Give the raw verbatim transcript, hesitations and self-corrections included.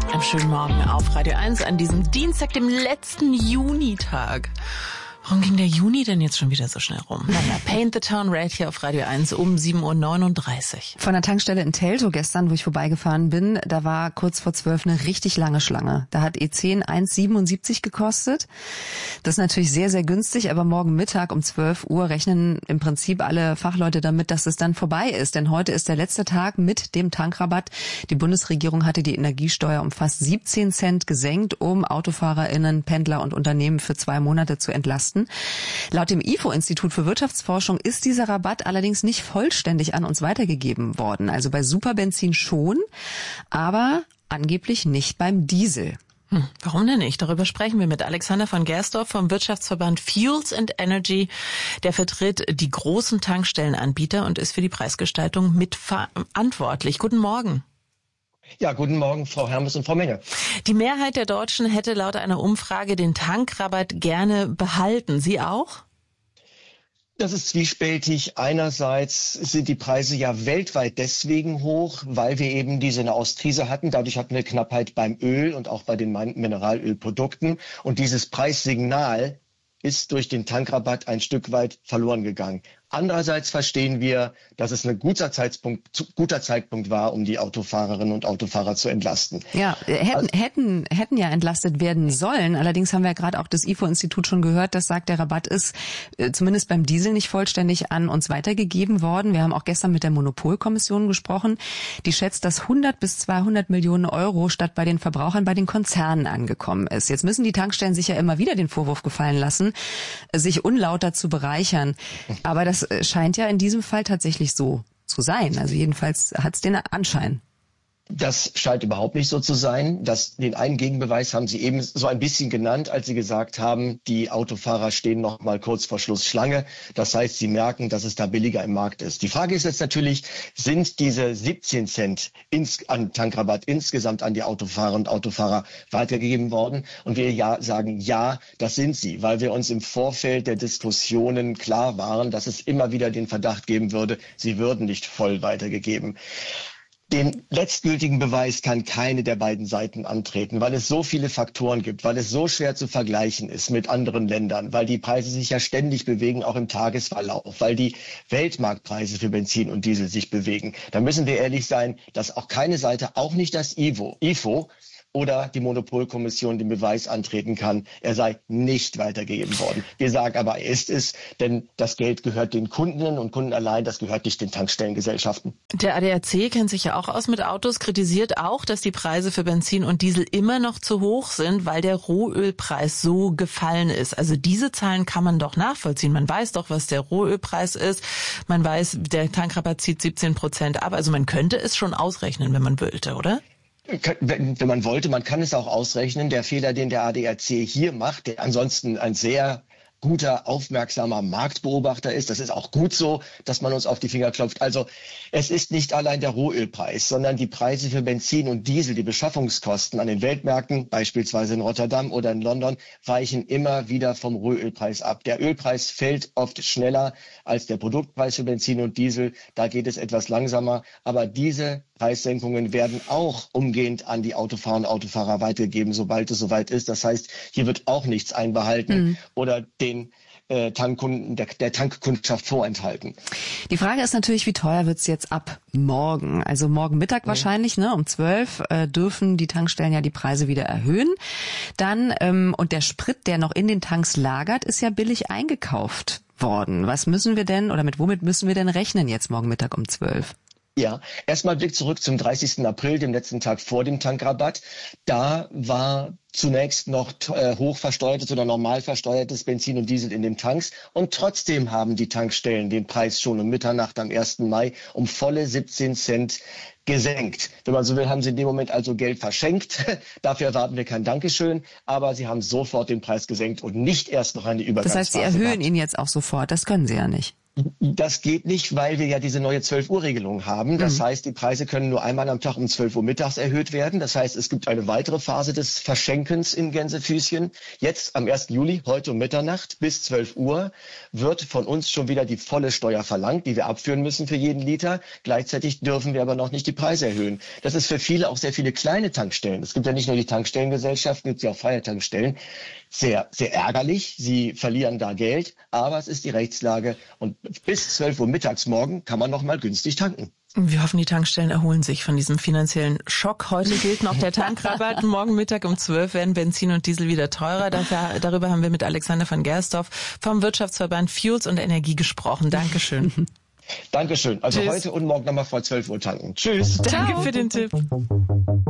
Einen schönen Morgen auf Radio eins an diesem Dienstag, dem letzten Junitag. Warum ging der Juni denn jetzt schon wieder so schnell rum? Naja, Paint the Town Red hier auf Radio eins um sieben Uhr neununddreißig. Von der Tankstelle in Teltow gestern, wo ich vorbeigefahren bin, da war kurz vor zwölf eine richtig lange Schlange. Da hat E zehn eins Komma siebenundsiebzig gekostet. Das ist natürlich sehr, sehr günstig, aber morgen Mittag um zwölf Uhr rechnen im Prinzip alle Fachleute damit, dass es dann vorbei ist. Denn heute ist der letzte Tag mit dem Tankrabatt. Die Bundesregierung hatte die Energiesteuer um fast siebzehn Cent gesenkt, um AutofahrerInnen, Pendler und Unternehmen für zwei Monate zu entlasten. Laut dem I F O-Institut für Wirtschaftsforschung ist dieser Rabatt allerdings nicht vollständig an uns weitergegeben worden. Also bei Superbenzin schon, aber angeblich nicht beim Diesel. Hm, warum denn nicht? Darüber sprechen wir mit Alexander von Gersdorf vom Wirtschaftsverband Fuels and Energy. Der vertritt die großen Tankstellenanbieter und ist für die Preisgestaltung mitverantwortlich. Guten Morgen. Ja, guten Morgen, Frau Hermes und Frau Menge. Die Mehrheit der Deutschen hätte laut einer Umfrage den Tankrabatt gerne behalten. Sie auch? Das ist zwiespältig. Einerseits sind die Preise ja weltweit deswegen hoch, weil wir eben diese Nahostkrise hatten. Dadurch hatten wir Knappheit beim Öl und auch bei den Mineralölprodukten. Und dieses Preissignal ist durch den Tankrabatt ein Stück weit verloren gegangen. Andererseits verstehen wir, dass es ein guter Zeitpunkt, guter Zeitpunkt war, um die Autofahrerinnen und Autofahrer zu entlasten. Ja, hätten, also, hätten, hätten ja entlastet werden sollen. Allerdings haben wir ja gerade auch das I F O-Institut schon gehört, das sagt, der Rabatt ist äh, zumindest beim Diesel nicht vollständig an uns weitergegeben worden. Wir haben auch gestern mit der Monopolkommission gesprochen. Die schätzt, dass hundert bis zweihundert Millionen Euro statt bei den Verbrauchern bei den Konzernen angekommen ist. Jetzt müssen die Tankstellen sich ja immer wieder den Vorwurf gefallen lassen, sich unlauter zu bereichern. Aber das Das scheint ja in diesem Fall tatsächlich so zu sein. Also jedenfalls hat es den Anschein. Das scheint überhaupt nicht so zu sein. Das, den einen Gegenbeweis haben Sie eben so ein bisschen genannt, als Sie gesagt haben, die Autofahrer stehen noch mal kurz vor Schluss Schlange. Das heißt, sie merken, dass es da billiger im Markt ist. Die Frage ist jetzt natürlich, sind diese siebzehn Cent ins, an Tankrabatt insgesamt an die Autofahrer und Autofahrer weitergegeben worden? Und wir ja sagen, ja, das sind sie, weil wir uns im Vorfeld der Diskussionen klar waren, dass es immer wieder den Verdacht geben würde, sie würden nicht voll weitergegeben. Den letztgültigen Beweis kann keine der beiden Seiten antreten, weil es so viele Faktoren gibt, weil es so schwer zu vergleichen ist mit anderen Ländern, weil die Preise sich ja ständig bewegen, auch im Tagesverlauf, weil die Weltmarktpreise für Benzin und Diesel sich bewegen. Da müssen wir ehrlich sein, dass auch keine Seite, auch nicht das I F O oder die Monopolkommission den Beweis antreten kann, er sei nicht weitergegeben worden. Wir sagen aber, er ist es, denn das Geld gehört den Kundinnen und Kunden allein, das gehört nicht den Tankstellengesellschaften. Der A D A C kennt sich ja auch aus mit Autos, kritisiert auch, dass die Preise für Benzin und Diesel immer noch zu hoch sind, weil der Rohölpreis so gefallen ist. Also diese Zahlen kann man doch nachvollziehen. Man weiß doch, was der Rohölpreis ist. Man weiß, der Tankrabatt zieht siebzehn Prozent ab. Also man könnte es schon ausrechnen, wenn man wollte, oder? Wenn, wenn man wollte, man kann es auch ausrechnen. Der Fehler, den der A D A C hier macht, der ansonsten ein sehr guter, aufmerksamer Marktbeobachter ist. Das ist auch gut so, dass man uns auf die Finger klopft. Also es ist nicht allein der Rohölpreis, sondern die Preise für Benzin und Diesel, die Beschaffungskosten an den Weltmärkten, beispielsweise in Rotterdam oder in London, weichen immer wieder vom Rohölpreis ab. Der Ölpreis fällt oft schneller als der Produktpreis für Benzin und Diesel. Da geht es etwas langsamer. Aber diese Preissenkungen werden auch umgehend an die Autofahrer und Autofahrer weitergegeben, sobald es soweit ist. Das heißt, hier wird auch nichts einbehalten mhm. oder den äh, Tankkunden, der, der Tankkundschaft vorenthalten. Die Frage ist natürlich, wie teuer wird's jetzt ab morgen? Also morgen Mittag mhm. wahrscheinlich, ne? Um zwölf äh, dürfen die Tankstellen ja die Preise wieder erhöhen. Dann ähm, und der Sprit, der noch in den Tanks lagert, ist ja billig eingekauft worden. Was müssen wir denn oder mit womit müssen wir denn rechnen jetzt morgen Mittag um zwölf? Ja, erstmal Blick zurück zum dreißigsten April, dem letzten Tag vor dem Tankrabatt. Da war zunächst noch äh, hoch versteuertes oder normal versteuertes Benzin und Diesel in den Tanks. Und trotzdem haben die Tankstellen den Preis schon um Mitternacht am ersten Mai um volle siebzehn Cent gesenkt. Wenn man so will, haben sie in dem Moment also Geld verschenkt. Dafür erwarten wir kein Dankeschön. Aber sie haben sofort den Preis gesenkt und nicht erst noch eine Übergangsphase. Das heißt, sie erhöhen ihn jetzt auch sofort. Das können sie ja nicht. Das geht nicht, weil wir ja diese neue zwölf Uhr Regelung haben. Das mhm. heißt, die Preise können nur einmal am Tag um zwölf Uhr mittags erhöht werden. Das heißt, es gibt eine weitere Phase des Verschenkens in Gänsefüßchen. Jetzt am ersten Juli, heute um Mitternacht bis zwölf Uhr, wird von uns schon wieder die volle Steuer verlangt, die wir abführen müssen für jeden Liter. Gleichzeitig dürfen wir aber noch nicht die Preise erhöhen. Das ist für viele, auch sehr viele kleine Tankstellen. Es gibt ja nicht nur die Tankstellengesellschaften, es gibt ja auch freie Tankstellen. Sehr, sehr ärgerlich. Sie verlieren da Geld, aber es ist die Rechtslage und bis zwölf Uhr mittags morgen kann man noch mal günstig tanken. Wir hoffen, die Tankstellen erholen sich von diesem finanziellen Schock. Heute gilt noch der Tankrabatt. Morgen Mittag um zwölf werden Benzin und Diesel wieder teurer. Dafür, darüber haben wir mit Alexander von Gersdorf vom Wirtschaftsverband Fuels und Energie gesprochen. Dankeschön. Dankeschön. Also Tschüss. Heute und morgen nochmal vor zwölf Uhr tanken. Tschüss. Danke Ciao. Für den Tipp.